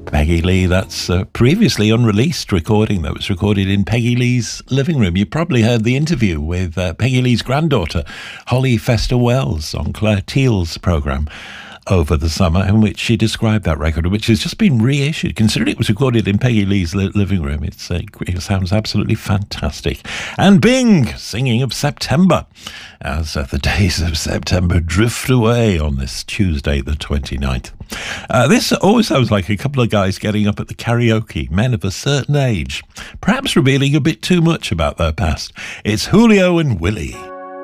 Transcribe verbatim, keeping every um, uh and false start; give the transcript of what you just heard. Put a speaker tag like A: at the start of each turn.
A: Peggy Lee, that's a previously unreleased recording that was recorded in Peggy Lee's living room. You probably heard the interview with uh, Peggy Lee's granddaughter, Holly Fester-Wells, on Claire Teal's programme over the summer, in which she described that record, which has just been reissued. Considering it was recorded in Peggy Lee's li- living room, it's, uh, it sounds absolutely fantastic. And Bing, singing of September, as uh, the days of September drift away on this Tuesday, the twenty-ninth. Uh, this always sounds like a couple of guys getting up at the karaoke, men of a certain age, perhaps revealing a bit too much about their past. It's Julio and Willie.